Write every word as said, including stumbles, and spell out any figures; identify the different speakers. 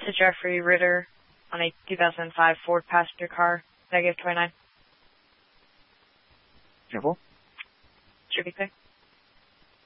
Speaker 1: to Jeffrey Ritter on a two thousand five Ford passenger car, negative twenty-nine.
Speaker 2: Careful.
Speaker 1: Should be clear.